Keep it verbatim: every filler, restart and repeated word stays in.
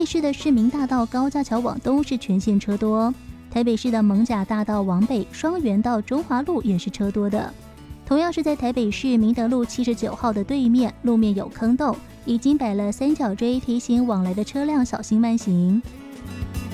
台北市的市民大道高架桥往东是全线车多，台北市的艋舺大道往北双园到中华路也是车多的。同样是在台北市明德路七十九号的对面，路面有坑洞，已经摆了三角锥提醒往来的车辆小心慢行。